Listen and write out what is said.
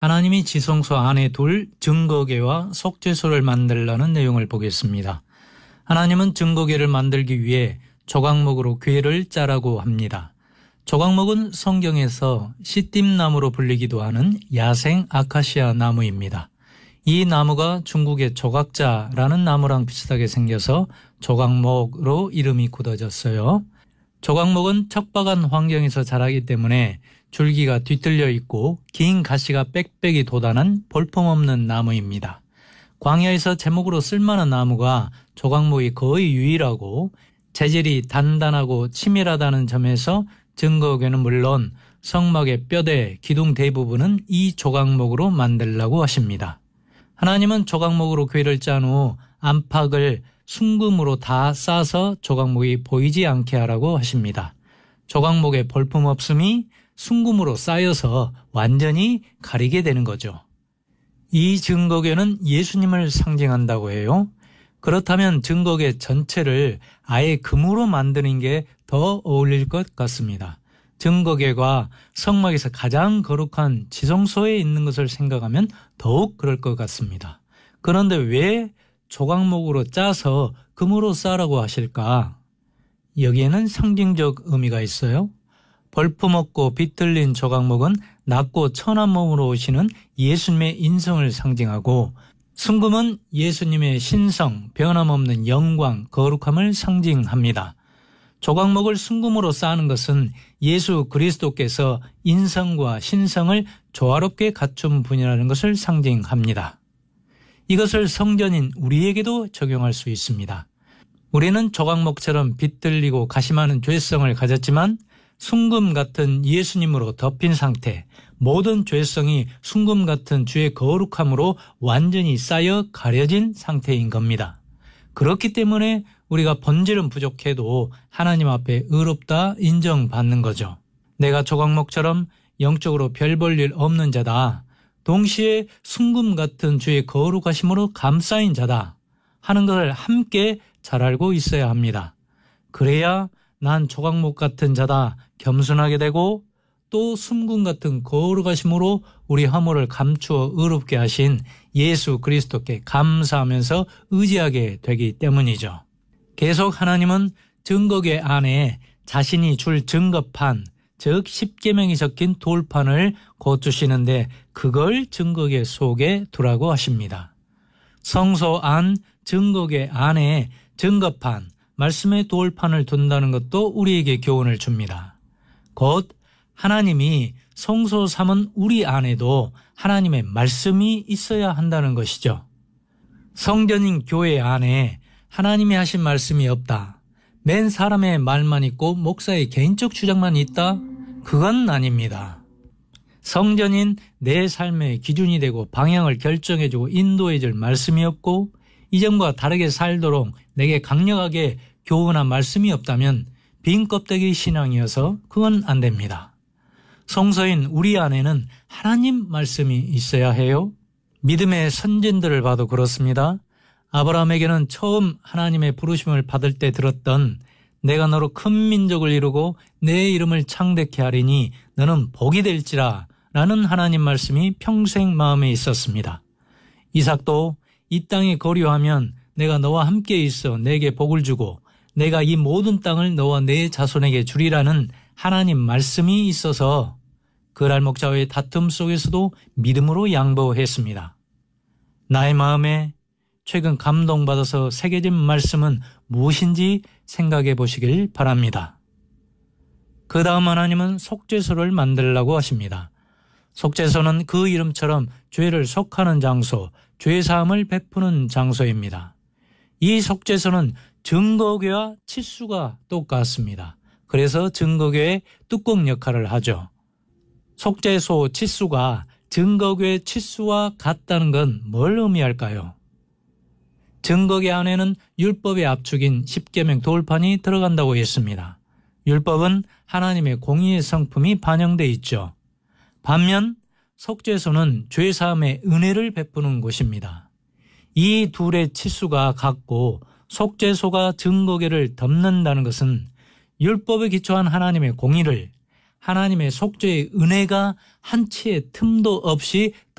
하나님이 지성소 안에 둘 증거궤와 속죄소를 만들라는 내용을 보겠습니다. 하나님은 증거궤를 만들기 위해 조각목으로 궤를 짜라고 합니다. 조각목은 성경에서 시띠나무로 불리기도 하는 야생 아카시아 나무입니다. 이 나무가 중국의 조각자라는 나무랑 비슷하게 생겨서 조각목으로 이름이 굳어졌어요. 조각목은 척박한 환경에서 자라기 때문에 줄기가 뒤틀려 있고 긴 가시가 빽빽이 돋아난 볼품없는 나무입니다. 광야에서 제목으로 쓸만한 나무가 조각목이 거의 유일하고 재질이 단단하고 치밀하다는 점에서 증거궤는 물론 성막의 뼈대, 기둥 대부분은 이 조각목으로 만들라고 하십니다. 하나님은 조각목으로 궤를 짠 후 안팎을 순금으로 다 싸서 조각목이 보이지 않게 하라고 하십니다. 조각목의 볼품없음이 순금으로 쌓여서 완전히 가리게 되는 거죠. 이 증거궤는 예수님을 상징한다고 해요. 그렇다면 증거궤 전체를 아예 금으로 만드는 게 더 어울릴 것 같습니다. 증거궤가 성막에서 가장 거룩한 지성소에 있는 것을 생각하면 더욱 그럴 것 같습니다. 그런데 왜 조각목으로 짜서 금으로 싸라고 하실까? 여기에는 상징적 의미가 있어요. 볼품없고 비틀린 조각목은 낮고 천한 몸으로 오시는 예수님의 인성을 상징하고, 순금은 예수님의 신성, 변함없는 영광, 거룩함을 상징합니다. 조각목을 순금으로 쌓는 것은 예수 그리스도께서 인성과 신성을 조화롭게 갖춘 분이라는 것을 상징합니다. 이것을 성전인 우리에게도 적용할 수 있습니다. 우리는 조각목처럼 비틀리고 가시 많은 죄성을 가졌지만 순금 같은 예수님으로 덮인 상태, 모든 죄성이 순금 같은 주의 거룩함으로 완전히 쌓여 가려진 상태인 겁니다. 그렇기 때문에 우리가 본질은 부족해도 하나님 앞에 의롭다 인정받는 거죠. 내가 조각목처럼 영적으로 별 볼 일 없는 자다, 동시에 순금 같은 주의 거룩하심으로 감싸인 자다 하는 것을 함께 잘 알고 있어야 합니다. 그래야 난 조각목 같은 자다 겸손하게 되고, 또 순금 같은 거룩하심으로 우리 허물을 감추어 의롭게 하신 예수 그리스도께 감사하면서 의지하게 되기 때문이죠. 계속 하나님은 증거궤 안에 자신이 줄 증거판, 즉 십계명이 적힌 돌판을 곧 주시는데 그걸 증거궤 속에 두라고 하십니다. 성소 안 증거궤 안에 증거판, 말씀의 돌판을 둔다는 것도 우리에게 교훈을 줍니다. 곧 하나님이 성소 삼은 우리 안에도 하나님의 말씀이 있어야 한다는 것이죠. 성전인 교회 안에 하나님이 하신 말씀이 없다, 맨 사람의 말만 있고 목사의 개인적 주장만 있다? 그건 아닙니다. 성전인 내 삶의 기준이 되고 방향을 결정해주고 인도해줄 말씀이 없고 이전과 다르게 살도록 내게 강력하게 교훈한 말씀이 없다면 빈 껍데기 신앙이어서 그건 안 됩니다. 성서인 우리 안에는 하나님 말씀이 있어야 해요. 믿음의 선진들을 봐도 그렇습니다. 아브라함에게는 처음 하나님의 부르심을 받을 때 들었던 내가 너로 큰 민족을 이루고 내 이름을 창대케 하리니 너는 복이 될지라 라는 하나님 말씀이 평생 마음에 있었습니다. 이삭도 이 땅에 거류하면 내가 너와 함께 있어 내게 복을 주고 내가 이 모든 땅을 너와 내 자손에게 주리라는 하나님 말씀이 있어서 그랄 목자와의 다툼 속에서도 믿음으로 양보했습니다. 나의 마음에 최근 감동받아서 새겨진 말씀은 무엇인지 생각해 보시길 바랍니다. 그 다음 하나님은 속죄소를 만들라고 하십니다. 속죄소는 그 이름처럼 죄를 속하는 장소, 죄사함을 베푸는 장소입니다. 이 속죄소는 증거궤와 치수가 똑같습니다. 그래서 증거궤의 뚜껑 역할을 하죠. 속죄소 치수가 증거궤 치수와 같다는 건 뭘 의미할까요? 증거궤 안에는 율법의 압축인 십계명 돌판이 들어간다고 했습니다. 율법은 하나님의 공의의 성품이 반영돼 있죠. 반면 속죄소는 죄사함의 은혜를 베푸는 곳입니다. 이 둘의 치수가 같고 속죄소가 증거궤를 덮는다는 것은 율법에 기초한 하나님의 공의를, 하나님의 속죄의 은혜가 한 치의 틈도 없이